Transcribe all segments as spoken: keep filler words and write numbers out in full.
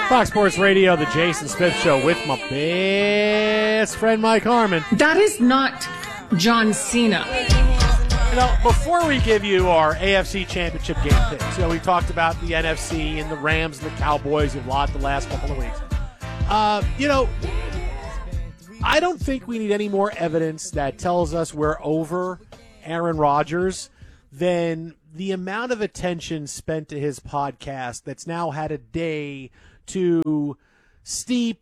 Fox Sports Radio, the Jason Smith Show with my best friend Mike Harmon. That is not John Cena. You know, before we give you our A F C Championship game picks, you know, we talked about the N F C and the Rams and the Cowboys a lot the last couple of weeks. Uh, you know, I don't think we need any more evidence that tells us we're over Aaron Rodgers than the amount of attention spent to his podcast that's now had a day to steep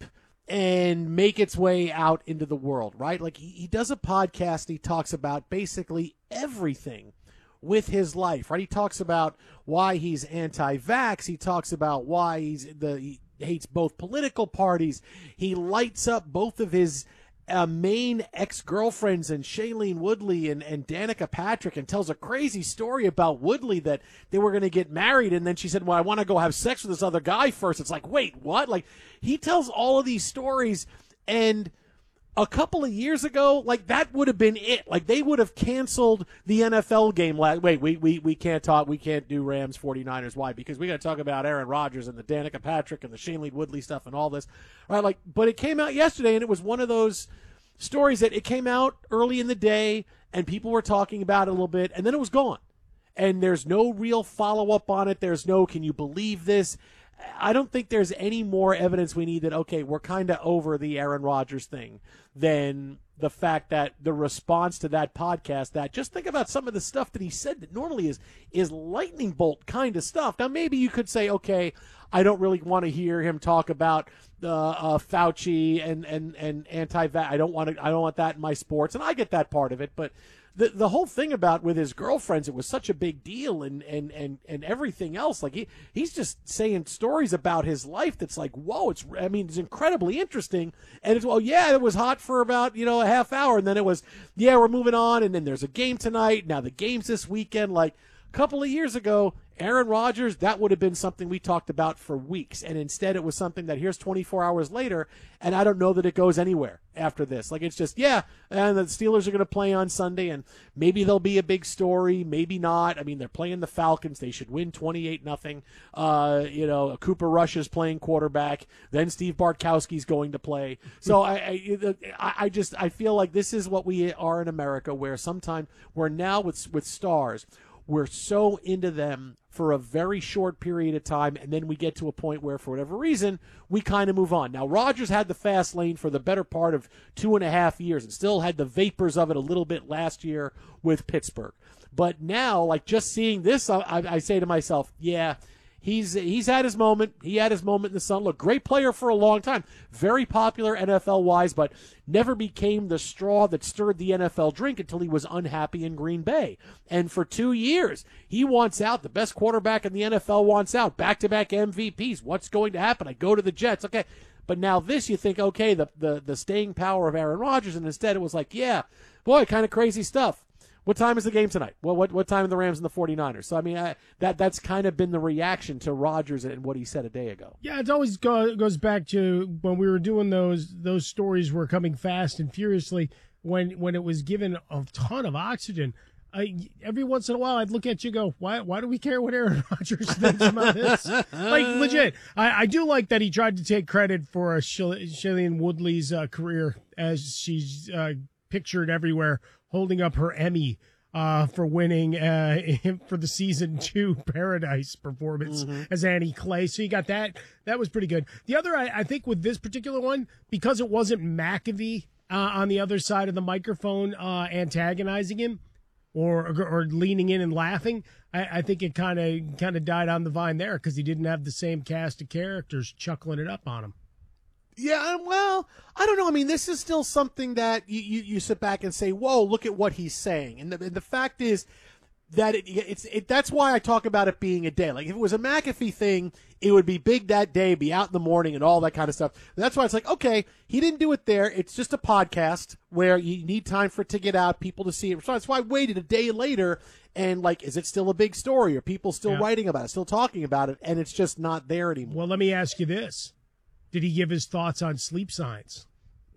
and make its way out into the world, right? Like he, he does a podcast and he talks about basically everything with his life, right? He talks about why he's anti-vax. He talks about why he's the he hates both political parties. He lights up both of his uh, main ex-girlfriends and Shailene Woodley and, and Danica Patrick, and tells a crazy story about Woodley that they were going to get married, and then she said, well, I want to go have sex with this other guy first. It's like, wait, what? Like, he tells all of these stories, and a couple of years ago, like, that would have been it. Like, they would have canceled the N F L game. Last, wait, we, we, we can't talk. We can't do Rams forty-niners. Why? Because we got to talk about Aaron Rodgers and the Danica Patrick and the Shailene Woodley stuff and all this. Right? Like, but it came out yesterday, and it was one of those stories that it came out early in the day, and people were talking about it a little bit, and then it was gone. And there's no real follow-up on it. There's no, can you believe this? I don't think there's any more evidence we need that, okay, we're kind of over the Aaron Rodgers thing than the fact that the response to that podcast, that just think about some of the stuff that he said that normally is is lightning bolt kind of stuff. Now, maybe you could say, okay, I don't really want to hear him talk about uh, uh, Fauci and, and, and anti-vax. I don't want to, I don't want that in my sports, and I get that part of it, but The the whole thing about with his girlfriends, it was such a big deal, and, and, and, and everything else. Like he he's just saying stories about his life that's like, whoa, it's I mean it's incredibly interesting. And it's well, yeah, it was hot for about you know a half hour, and then it was yeah, we're moving on, and then there's a game tonight. Now the game's this weekend. Like a couple of years ago, Aaron Rodgers, that would have been something we talked about for weeks, and instead it was something that here's twenty-four hours later, and I don't know that it goes anywhere after this. Like it's just, yeah, and the Steelers are going to play on Sunday, and maybe there'll be a big story, maybe not. I mean, they're playing the Falcons. They should win twenty-eight nothing. Uh, you know, Cooper Rush is playing quarterback. Then Steve Bartkowski's going to play. So I, I, I just I feel like this is what we are in America, where sometimes we're now with with stars, we're so into them for a very short period of time, and then we get to a point where, for whatever reason, we kind of move on. Now, Rodgers had the fast lane for the better part of two and a half years and still had the vapors of it a little bit last year with Pittsburgh. But now, like, just seeing this, I, I say to myself, yeah, he's he's had his moment. He had his moment in the sun. Look, great player for a long time. Very popular N F L-wise, but never became the straw that stirred the N F L drink until he was unhappy in Green Bay. And for two years, he wants out. The best quarterback in the N F L wants out. Back-to-back M V Ps. What's going to happen? I go to the Jets. Okay. But now this, you think, okay, the, the, the staying power of Aaron Rodgers, and instead it was like, yeah, boy, kind of crazy stuff. What time is the game tonight? Well, what what time are the Rams and the forty-niners? So, I mean, I, that that's kind of been the reaction to Rodgers and what he said a day ago. Yeah, it always go, goes back to when we were doing those those stories were coming fast and furiously when when it was given a ton of oxygen. I, every once in a while, I'd look at you and go, why why do we care what Aaron Rodgers thinks about this? Like, legit. I, I do like that he tried to take credit for Shailene Woodley's uh, career as she's uh, pictured everywhere, holding up her Emmy uh, for winning uh, for the season two Paradise performance mm-hmm. as Annie Clay. So you got that. That was pretty good. The other, I, I think with this particular one, because it wasn't McAfee uh, on the other side of the microphone uh, antagonizing him or, or or leaning in and laughing, I, I think it kind of kind of died on the vine there because he didn't have the same cast of characters chuckling it up on him. Yeah, well, I don't know. I mean, this is still something that you, you, you sit back and say, whoa, look at what he's saying. And the, and the fact is that it, it's it, that's why I talk about it being a day. Like, if it was a McAfee thing, it would be big that day, be out in the morning and all that kind of stuff. And that's why it's like, okay, he didn't do it there. It's just a podcast where you need time for it to get out, people to see it. So that's why I waited a day later. And, like, is it still a big story? Are people still yeah. writing about it, still talking about it? And it's just not there anymore. Well, let me ask you this. Did he give his thoughts on sleep science?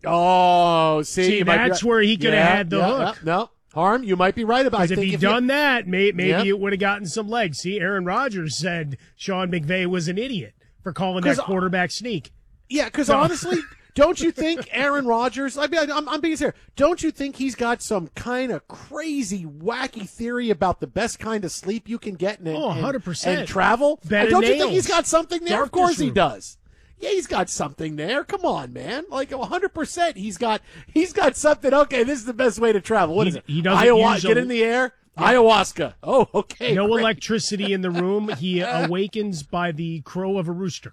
Oh, see, see that's right. where he could yeah, have had the yeah, hook. Yeah, no, Harm, you might be right about it. Because if he'd if done you, that, may, maybe yeah. it would have gotten some legs. See, Aaron Rodgers said Sean McVay was an idiot for calling that quarterback sneak. Yeah, because So- honestly, don't you think Aaron Rodgers? I mean, I'm, I'm being serious. Don't you think he's got some kind of crazy, wacky theory about the best kind of sleep you can get and, Oh, one hundred percent. and travel? Bed And don't and you think nails. he's got something there? Of Darkness course he room. does. Yeah, he's got something there. Come on, man. Like one hundred percent, he's got he's got something. Okay, this is the best way to travel. What He- is it? he doesn't Ayahuasca. use a- Get in the air. Ayahuasca. Oh, okay. No great. electricity in the room. He awakens by the crow of a rooster.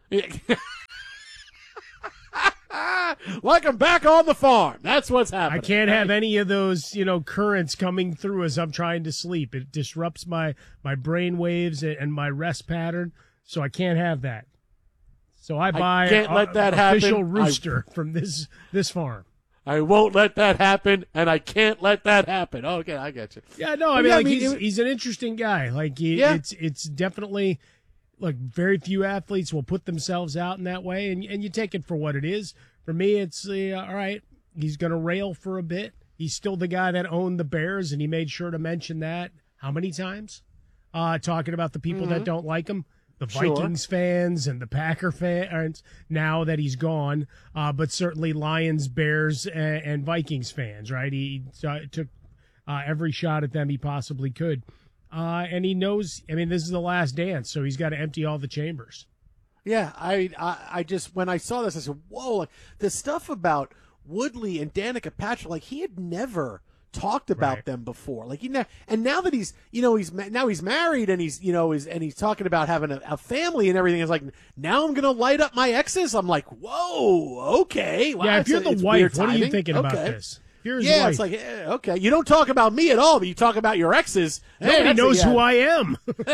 Like I'm back on the farm. That's what's happening. I can't have right? any of those, you know, currents coming through as I'm trying to sleep. It disrupts my my brain waves and, and my rest pattern, so I can't have that. So I buy can't a, let that official happen. rooster from this this farm. I won't let that happen, and I can't let that happen. Okay, I get you. Yeah, no, I Well, mean, yeah, like I mean, he's, it- he's an interesting guy. Like, he, Yeah. it's it's definitely like very few athletes will put themselves out in that way, and and you take it for what it is. For me, it's uh, all right. He's going to rail for a bit. He's still the guy that owned the Bears, and he made sure to mention that how many times? Uh, talking about the people that don't like him. The Sure. Vikings fans and the Packer fans now that he's gone, uh, but certainly Lions, Bears, and, and Vikings fans, right? He uh, took uh, every shot at them he possibly could. Uh, and he knows, I mean, this is the last dance, so he's got to empty all the chambers. Yeah, I, I, I just when I saw this, I said, "Whoa!" Like, the stuff about Woodley and Danica Patrick, like he had never talked about Right. them before. Like, you know, and now that he's, you know, he's ma- now he's married and he's, you know, is and he's talking about having a, a family and everything. It's like now I'm gonna light up my exes. I'm like, whoa, okay. Wow, yeah, if it's you're a- the it's wife, weird what are you timing. thinking about Okay. this? If you're his Yeah, wife, it's like, eh, okay, you don't talk about me at all, but you talk about your exes. Hey, nobody that's a- knows yeah. who I am.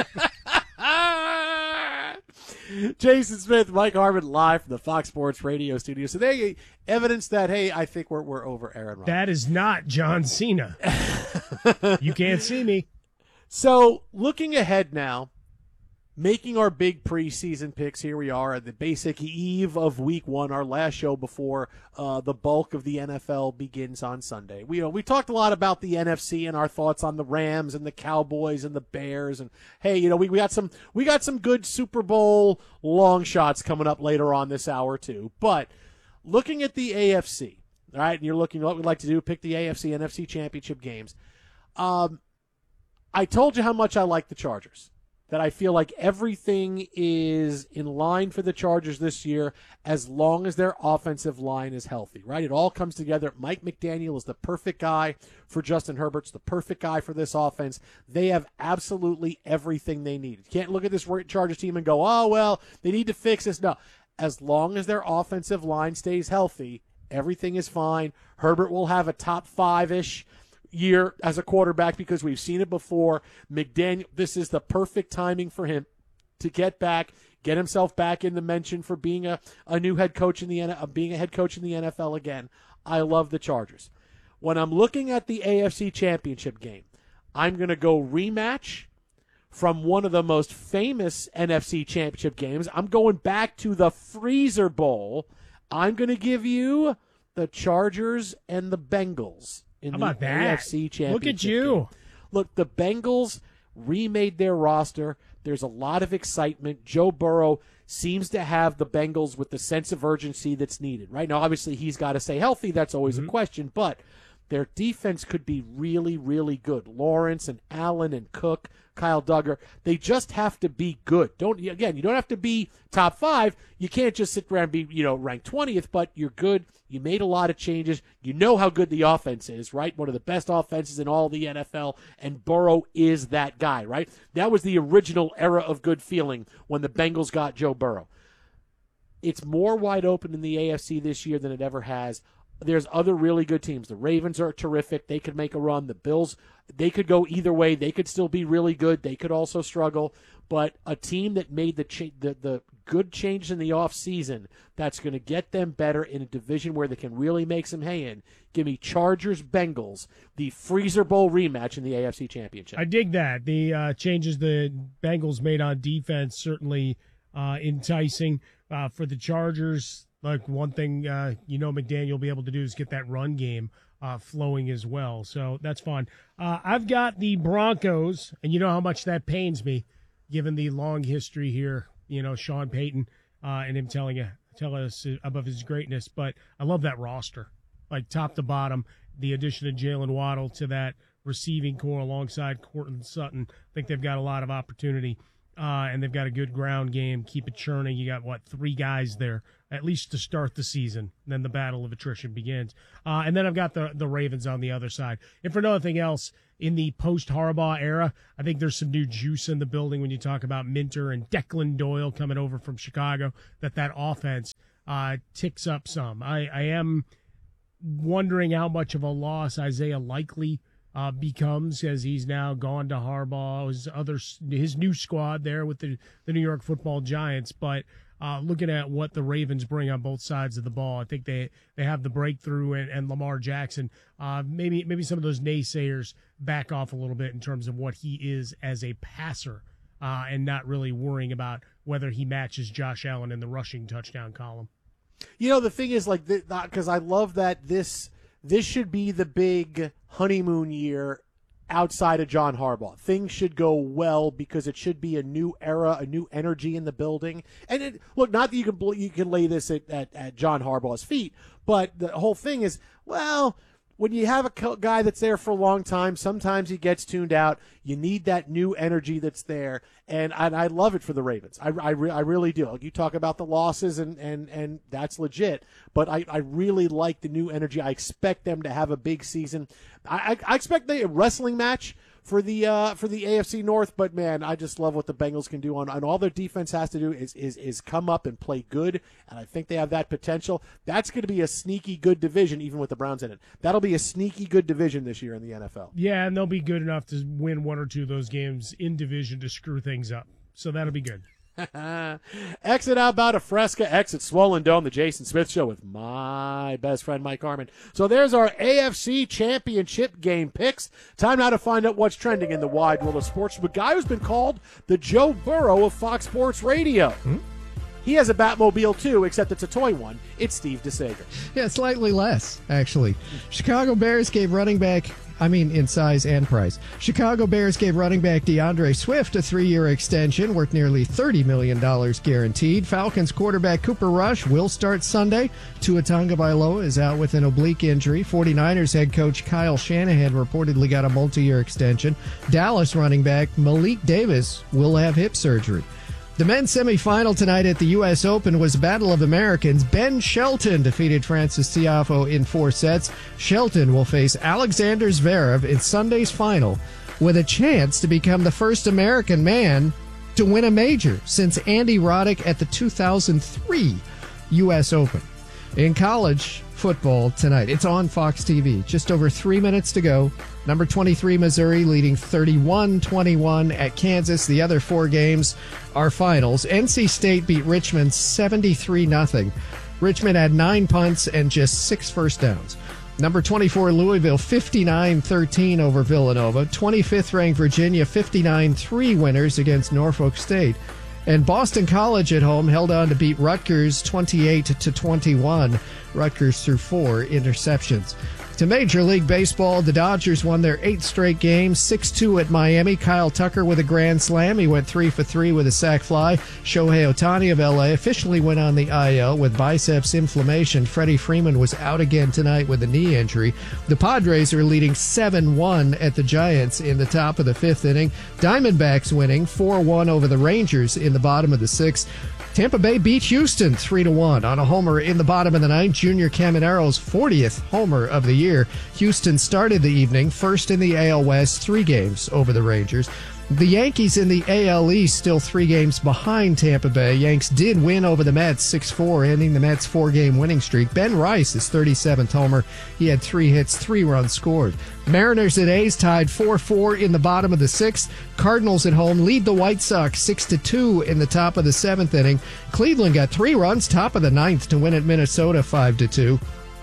Ah! Jason Smith, Mike Harmon, live from the Fox Sports Radio studio. So there you evidence that, hey, I think we're we're over Aaron Rodgers. That is not John Cena. You can't see me. So looking ahead now, making our big preseason picks. Here we are at the basic eve of Week One, our last show before uh, the bulk of the N F L begins on Sunday. We you know, we talked a lot about the N F C and our thoughts on the Rams and the Cowboys and the Bears. And hey, you know, we, we got some we got some good Super Bowl long shots coming up later on this hour too. But looking at the A F C, all right, and you're looking what we'd like to do, pick the A F C N F C championship games. Um, I told you how much I like the Chargers. That I feel like everything is in line for the Chargers this year as long as their offensive line is healthy, right? It all comes together. Mike McDaniel is the perfect guy for Justin Herbert's the perfect guy for this offense. They have absolutely everything they need. You can't look at this Chargers team and go, oh, well, they need to fix this. No. As long as their offensive line stays healthy, everything is fine. Herbert will have a top five-ish year as a quarterback because we've seen it before. McDaniel, this is the perfect timing for him to get back, get himself back in the mention for being a, a new head coach in the N F L, being a head coach in the N F L again. I love the Chargers. When I'm looking at the A F C Championship game, I'm going to go rematch from one of the most famous N F C Championship games. I'm going back to the Freezer Bowl. I'm going to give you the Chargers and the Bengals. In How the about that? A F C Championship Look at you. game. Look, the Bengals remade their roster. There's a lot of excitement. Joe Burrow seems to have the Bengals with the sense of urgency that's needed. Right now, obviously, he's got to stay healthy. That's always Mm-hmm. a question. But their defense could be really, really good. Lawrence and Allen and Cook, Kyle Duggar, they just have to be good. Don't again, you don't have to be top five. You can't just sit there and be, you know, ranked twentieth, but you're good. You made a lot of changes. You know how good the offense is, right? One of the best offenses in all the N F L, and Burrow is that guy, right? That was the original era of good feeling when the Bengals got Joe Burrow. It's more wide open in the A F C this year than it ever has. There's other really good teams. The Ravens are terrific. They could make a run. The Bills, they could go either way. They could still be really good. They could also struggle. But a team that made the cha- the, the good changes in the offseason that's going to get them better in a division where they can really make some hay in. Give me Chargers-Bengals, the Freezer Bowl rematch in the A F C Championship. I dig that. The uh, changes the Bengals made on defense certainly uh, enticing uh, for the Chargers. Like one thing, uh, you know, McDaniel will be able to do is get that run game uh, flowing as well. So that's fun. Uh, I've got the Broncos, and you know how much that pains me, given the long history here you know, Sean Payton uh, and him telling you, telling us about his greatness. But I love that roster, like top to bottom. The addition of Jalen Waddle to that receiving core alongside Courtland Sutton. I think they've got a lot of opportunity, uh, and they've got a good ground game. Keep it churning. You got, what, three guys there, at least to start the season. Then the battle of attrition begins. Uh, and then I've got the, the Ravens on the other side. And for nothing else, in the post-Harbaugh era, I think there's some new juice in the building when you talk about Minter and Declan Doyle coming over from Chicago, that that offense uh, ticks up some. I, I am wondering how much of a loss Isaiah Likely uh, becomes, as he's now gone to Harbaugh, his other his new squad there with the, the New York Football Giants. But uh, looking at what the Ravens bring on both sides of the ball, I think they, they have the breakthrough, and, and Lamar Jackson, uh, maybe maybe some of those naysayers back off a little bit in terms of what he is as a passer, uh, and not really worrying about whether he matches Josh Allen in the rushing touchdown column. You know, the thing is, like, because I love that this this should be the big honeymoon year outside of John Harbaugh. Things should go well because it should be a new era, a new energy in the building. And it, look, not that you can you can lay this at, at, at John Harbaugh's feet, but the whole thing is, well, when you have a guy that's there for a long time, sometimes he gets tuned out. You need that new energy that's there, and, and I love it for the Ravens. I, I, re, I really do. Like, you talk about the losses, and, and, and that's legit, but I, I really like the new energy. I expect them to have a big season. I, I, I expect a wrestling match for the uh, for the A F C North, but man, I just love what the Bengals can do. On, and all their defense has to do is, is is come up and play good, and I think they have that potential. That's going to be a sneaky good division, even with the Browns in it. That'll be a sneaky good division this year in the N F L. Yeah, and they'll be good enough to win one or two of those games in division to screw things up. So that'll be good. Exit Outbound of Fresca, exit Swollen Dome, the Jason Smith Show with my best friend Mike Harmon. So there's our A F C Championship game picks. Time now to find out what's trending in the wide world of sports. The guy who's been called the Joe Burrow of Fox Sports Radio. Hmm? He has a Batmobile too, except it's a toy one. It's Steve DeSager. Yeah, slightly less, actually. Chicago Bears gave running back, I mean in size and price. Chicago Bears gave running back DeAndre Swift a three-year extension worth nearly thirty million dollars guaranteed. Falcons quarterback Cooper Rush will start Sunday. Tua Tagovailoa is out with an oblique injury. 49ers head coach Kyle Shanahan reportedly got a multi-year extension. Dallas running back Malik Davis will have hip surgery. The men's semifinal tonight at the U S Open was a battle of Americans. Ben Shelton defeated Francis Tiafoe in four sets. Shelton will face Alexander Zverev in Sunday's final with a chance to become the first American man to win a major since Andy Roddick at the two thousand three U S Open. In college football tonight, it's on Fox T V. Just over three minutes to go. Number twenty-three, Missouri, leading thirty-one twenty-one at Kansas. The other four games are finals. N C State beat Richmond seventy-three nothing. Richmond had nine punts and just six first downs. Number twenty-four, Louisville, fifty-nine thirteen over Villanova. twenty-fifth ranked Virginia, fifty-nine three winners against Norfolk State. And Boston College at home held on to beat Rutgers twenty-eight to twenty-one. Rutgers threw four interceptions. To Major League Baseball, the Dodgers won their eighth straight game, six two at Miami. Kyle Tucker with a grand slam. He went three for three with a sac fly. Shohei Ohtani of L A officially went on the I L with biceps inflammation. Freddie Freeman was out again tonight with a knee injury. The Padres are leading seven one at the Giants in the top of the fifth inning. Diamondbacks winning four one over the Rangers in the bottom of the sixth. Tampa Bay beat Houston three to one on a homer in the bottom of the ninth. Junior Caminero's fortieth homer of the year. Houston started the evening first in the A L West, three games over the Rangers. The Yankees in the A L East still three games behind Tampa Bay. Yanks did win over the Mets six four, ending the Mets' four-game winning streak. Ben Rice, his thirty-seventh homer. He had three hits, three runs scored. Mariners and A's tied four four in the bottom of the sixth. Cardinals at home lead the White Sox six to two in the top of the seventh inning. Cleveland got three runs top of the ninth to win at Minnesota five to two.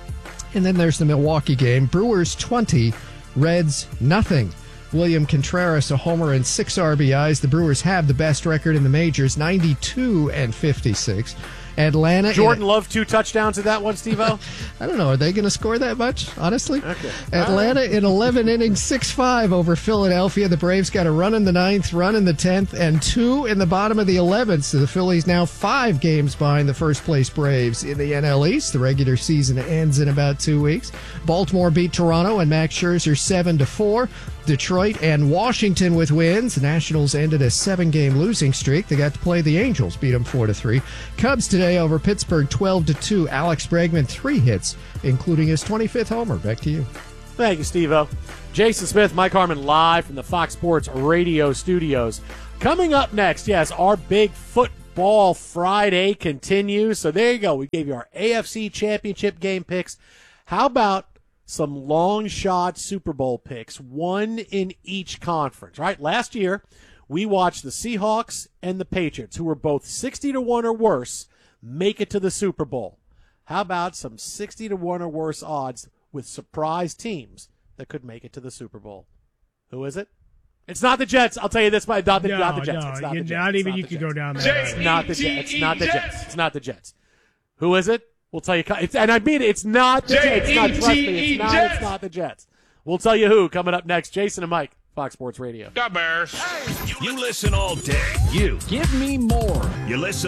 And then there's the Milwaukee game. Brewers twenty, Reds nothing. William Contreras a homer and six R B Is. The Brewers have the best record in the majors, ninety-two and fifty-six. Atlanta. Jordan Love two touchdowns in that one, Steve-O? I don't know. Are they going to score that much, honestly? Okay. Atlanta in eleven innings, six five over Philadelphia. The Braves got a run in the ninth, run in the tenth, and two in the bottom of the eleventh. So the Phillies now five games behind the first-place Braves in the N L East. The regular season ends in about two weeks. Baltimore beat Toronto and Max Scherzer seven to four. Detroit and Washington with wins. The Nationals ended a seven-game losing streak. They got to play the Angels, beat them four to three. Cubs today over Pittsburgh twelve to two. Alex Bregman three hits, including his twenty-fifth homer. Back to you. Thank you, Steve-O. Jason Smith, Mike Harmon, live from the Fox Sports Radio studios. Coming up next, yes, our big football Friday continues. So there you go. We gave you our A F C Championship game picks. How about some long shot Super Bowl picks, one in each conference, right? Last year, we watched the Seahawks and the Patriots, who were both sixty to one or worse, make it to the Super Bowl. How about some sixty to one or worse odds with surprise teams that could make it to the Super Bowl? Who is it? It's not the Jets. I'll tell you this, but not the, no, not the Jets. No, it's not you, the Jets. not It's even not you the could Jets. go down that. It's not the Jets. It's not the Jets. It's not the Jets. Who is it? We'll tell you. It's, and I mean it. It's not the Jets. It's not, trust me. It's not, it's not the Jets. We'll tell you who coming up next. Jason and Mike, Fox Sports Radio. The Bears. You listen all day. You. Give me more. You listen.